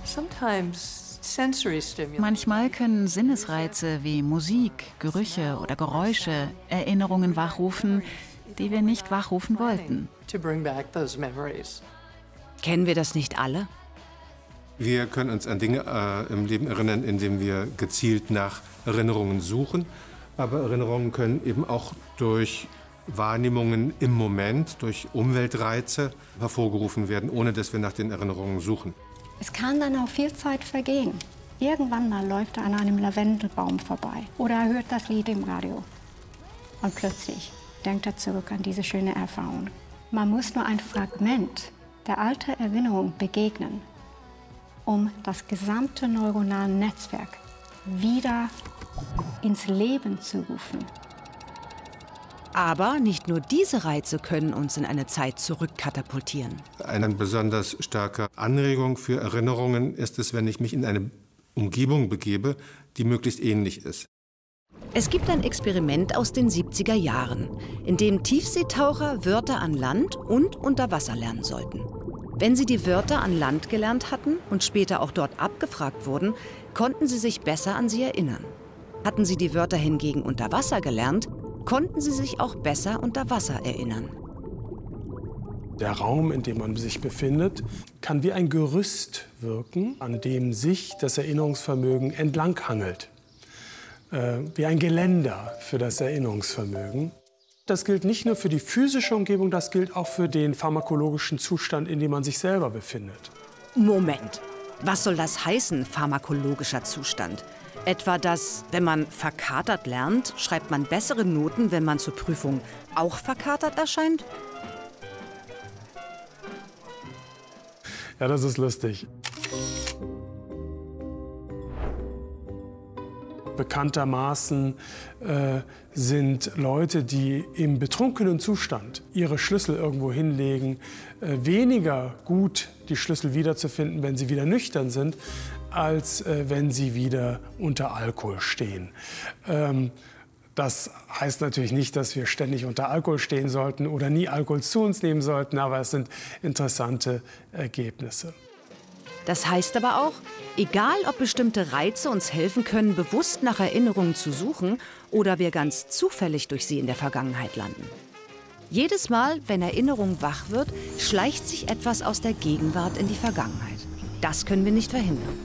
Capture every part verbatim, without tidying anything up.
Manchmal können Sinnesreize wie Musik, Gerüche oder Geräusche Erinnerungen wachrufen, die wir nicht wachrufen wollten. Kennen wir das nicht alle? Wir können uns an Dinge äh, im Leben erinnern, indem wir gezielt nach Erinnerungen suchen. Aber Erinnerungen können eben auch durch Wahrnehmungen im Moment, durch Umweltreize hervorgerufen werden, ohne dass wir nach den Erinnerungen suchen. Es kann dann auch viel Zeit vergehen. Irgendwann mal läuft er an einem Lavendelbaum vorbei oder er hört das Lied im Radio. Und plötzlich denkt er zurück an diese schöne Erfahrung. Man muss nur ein Fragment der alten Erinnerung begegnen, um das gesamte neuronale Netzwerk wieder ins Leben zu rufen. Aber nicht nur diese Reize können uns in eine Zeit zurückkatapultieren. Eine besonders starke Anregung für Erinnerungen ist es, wenn ich mich in eine Umgebung begebe, die möglichst ähnlich ist. Es gibt ein Experiment aus den siebziger Jahren, in dem Tiefseetaucher Wörter an Land und unter Wasser lernen sollten. Wenn sie die Wörter an Land gelernt hatten und später auch dort abgefragt wurden, konnten sie sich besser an sie erinnern. Hatten sie die Wörter hingegen unter Wasser gelernt, konnten sie sich auch besser unter Wasser erinnern. Der Raum, in dem man sich befindet, kann wie ein Gerüst wirken, an dem sich das Erinnerungsvermögen entlanghangelt. Äh, wie ein Geländer für das Erinnerungsvermögen. Das gilt nicht nur für die physische Umgebung, das gilt auch für den pharmakologischen Zustand, in dem man sich selber befindet. Moment, was soll das heißen, pharmakologischer Zustand? Etwa, dass, wenn man verkatert lernt, schreibt man bessere Noten, wenn man zur Prüfung auch verkatert erscheint? Ja, das ist lustig. Bekanntermaßen äh, sind Leute, die im betrunkenen Zustand ihre Schlüssel irgendwo hinlegen, äh, weniger gut die Schlüssel wiederzufinden, wenn sie wieder nüchtern sind, als äh, wenn sie wieder unter Alkohol stehen. Ähm, das heißt natürlich nicht, dass wir ständig unter Alkohol stehen sollten oder nie Alkohol zu uns nehmen sollten, aber es sind interessante Ergebnisse. Das heißt aber auch, egal ob bestimmte Reize uns helfen können, bewusst nach Erinnerungen zu suchen oder wir ganz zufällig durch sie in der Vergangenheit landen. Jedes Mal, wenn Erinnerung wach wird, schleicht sich etwas aus der Gegenwart in die Vergangenheit. Das können wir nicht verhindern.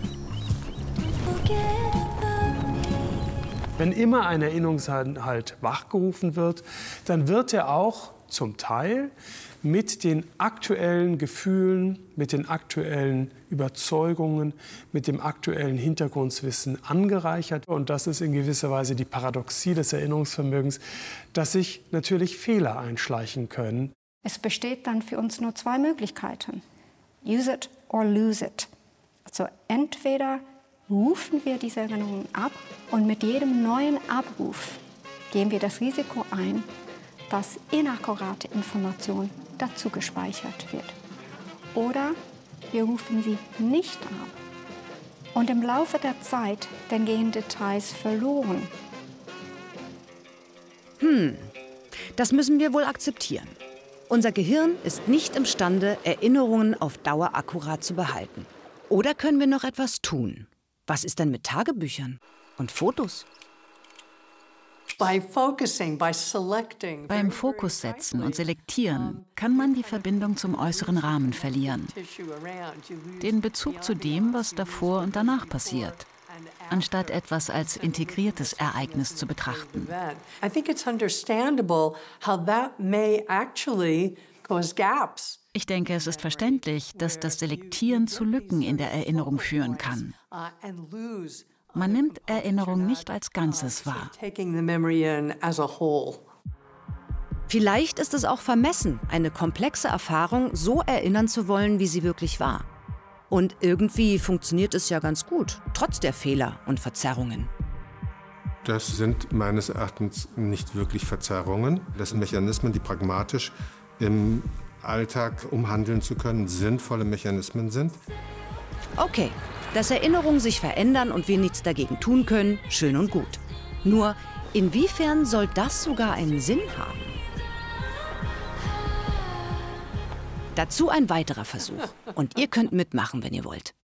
Wenn immer ein Erinnerungsinhalt wachgerufen wird, dann wird er auch zum Teil mit den aktuellen Gefühlen, mit den aktuellen Überzeugungen, mit dem aktuellen Hintergrundwissen angereichert. Und das ist in gewisser Weise die Paradoxie des Erinnerungsvermögens, dass sich natürlich Fehler einschleichen können. Es besteht dann für uns nur zwei Möglichkeiten. Use it or lose it. Also entweder rufen wir diese Erinnerungen ab und mit jedem neuen Abruf gehen wir das Risiko ein, dass inakkurate Information dazu gespeichert wird. Oder wir rufen sie nicht ab. Und im Laufe der Zeit dann gehen Details verloren. Hm, das müssen wir wohl akzeptieren. Unser Gehirn ist nicht imstande, Erinnerungen auf Dauer akkurat zu behalten. Oder können wir noch etwas tun? Was ist denn mit Tagebüchern und Fotos? Beim Fokussetzen und Selektieren kann man die Verbindung zum äußeren Rahmen verlieren. Den Bezug zu dem, was davor und danach passiert, anstatt etwas als integriertes Ereignis zu betrachten. Ich denke, es ist verständlich, dass das Selektieren zu Lücken in der Erinnerung führen kann. Man nimmt Erinnerung nicht als Ganzes wahr. Vielleicht ist es auch vermessen, eine komplexe Erfahrung so erinnern zu wollen, wie sie wirklich war. Und irgendwie funktioniert es ja ganz gut, trotz der Fehler und Verzerrungen. Das sind meines Erachtens nicht wirklich Verzerrungen. Das sind Mechanismen, die pragmatisch im Alltag umhandeln zu können, sinnvolle Mechanismen sind. Okay, dass Erinnerungen sich verändern und wir nichts dagegen tun können, schön und gut. Nur, inwiefern soll das sogar einen Sinn haben? Dazu ein weiterer Versuch. Und ihr könnt mitmachen, wenn ihr wollt.